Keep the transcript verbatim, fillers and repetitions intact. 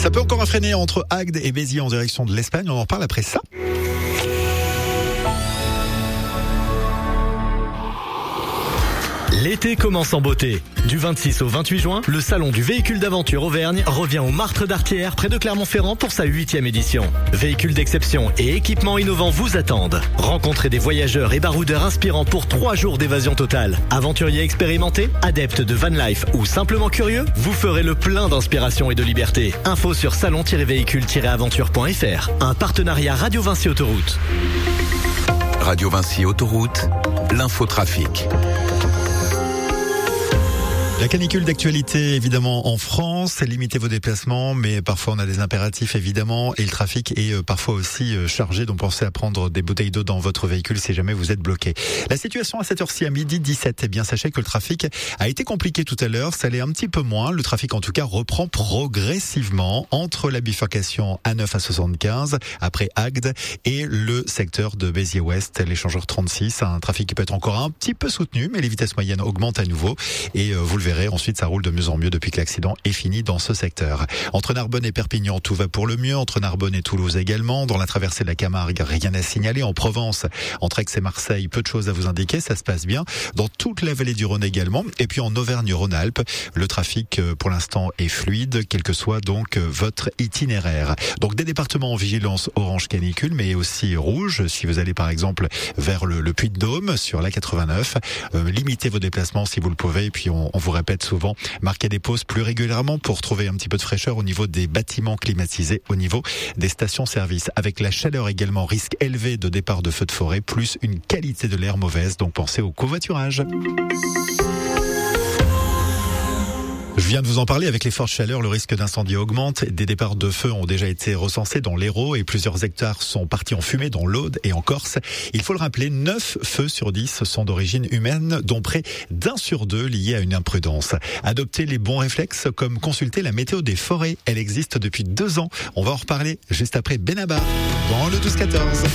Ça peut encore freiner entre Agde et Béziers en direction de l'Espagne. On en reparle après ça. L'été commence en beauté. Du vingt-six au vingt-huit juin, le salon du véhicule d'aventure Auvergne revient au Martre d'Artière près de Clermont-Ferrand pour sa huitième édition. Véhicules d'exception et équipements innovants vous attendent. Rencontrez des voyageurs et baroudeurs inspirants pour trois jours d'évasion totale. Aventuriers expérimentés, adeptes de van life ou simplement curieux, vous ferez le plein d'inspiration et de liberté. Info sur salon tiret véhicule tiret aventure point f r. Un partenariat Radio Vinci Autoroute. Radio Vinci Autoroute, l'infotrafic. La canicule d'actualité, évidemment, en France, limitez vos déplacements, mais parfois on a des impératifs, évidemment, et le trafic est parfois aussi chargé, donc pensez à prendre des bouteilles d'eau dans votre véhicule si jamais vous êtes bloqué. La situation à cette heure-ci, à midi dix-sept, eh bien, sachez que le trafic a été compliqué tout à l'heure, ça l'est un petit peu moins, le trafic en tout cas reprend progressivement entre la bifurcation A neuf à soixante-quinze, après Agde, et le secteur de Béziers-Ouest, l'échangeur trente-six, un trafic qui peut être encore un petit peu soutenu, mais les vitesses moyennes augmentent à nouveau, et vous le verrez. Ensuite, ça roule de mieux en mieux depuis que l'accident est fini dans ce secteur. Entre Narbonne et Perpignan, tout va pour le mieux. Entre Narbonne et Toulouse également. Dans la traversée de la Camargue, rien à signaler. En Provence, entre Aix et Marseille, peu de choses à vous indiquer. Ça se passe bien. Dans toute la vallée du Rhône également. Et puis en Auvergne-Rhône-Alpes, le trafic pour l'instant est fluide, quel que soit donc votre itinéraire. Donc des départements en vigilance orange canicule, mais aussi rouge. Si vous allez par exemple vers le, le Puy-de-Dôme sur la quatre-vingt-neuf, euh, limitez vos déplacements si vous le pouvez. Et puis on, on vous répète souvent, marquez des pauses plus régulièrement pour trouver un petit peu de fraîcheur au niveau des bâtiments climatisés, au niveau des stations-service. Avec la chaleur également, risque élevé de départ de feux de forêt, plus une qualité de l'air mauvaise, donc pensez au covoiturage. Je viens de vous en parler, avec les fortes chaleurs, le risque d'incendie augmente. Des départs de feu ont déjà été recensés dans l'Hérault et plusieurs hectares sont partis en fumée dans l'Aude et en Corse. Il faut le rappeler, neuf feux sur dix sont d'origine humaine, dont près d'un sur deux liés à une imprudence. Adoptez les bons réflexes comme consulter la météo des forêts. Elle existe depuis deux ans. On va en reparler juste après Benabar dans le douze quatorze.